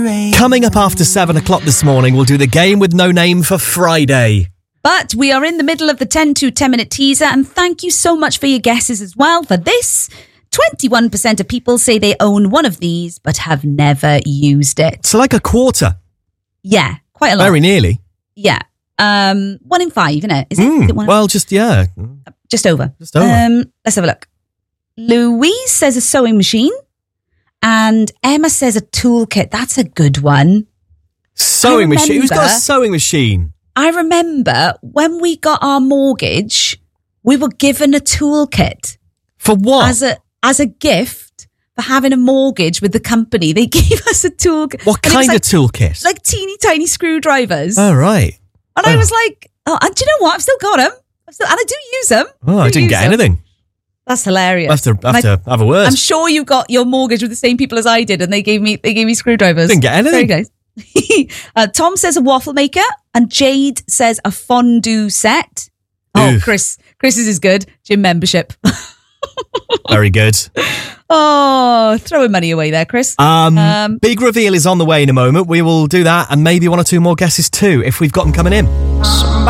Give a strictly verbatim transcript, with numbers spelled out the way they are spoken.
Coming up after seven o'clock this morning, we'll do the game with no name for Friday. But we are in the middle of the ten to ten minute teaser, and thank you so much for your guesses as well. For this, twenty-one percent of people say they own one of these but have never used it. So like a quarter. Yeah, quite a lot. Very nearly. Yeah. Um, one in five, isn't it? Is it, Mm, is it one well, just, yeah. Just over. Just over. Um, let's have a look. Louise says a sewing machine, and Emma says a toolkit. That's a good one. Sewing machine. Who's got a sewing machine? I remember when we got our mortgage, we were given a toolkit. For what? As a as a gift for having a mortgage with the company. They gave us a toolkit. What And it was kind like, of toolkit? Like teeny tiny screwdrivers. Oh, right. And oh. I was like, oh, and do you know what? I've still got them. I've still, and I do use them. Oh, I, I didn't get them. anything. That's hilarious. I have to, have, I, to have a word. I'm sure you got your mortgage with the same people as I did, and they gave me they gave me screwdrivers. Didn't get anything. Very nice. uh, Tom says a waffle maker, and Jade says a fondue set. Oh, Oof. Chris, Chris's is good. Gym membership. Very good. Oh, throwing money away there, Chris. Um, Um, big reveal is on the way in a moment. We will do that and maybe one or two more guesses too if we've got them coming in.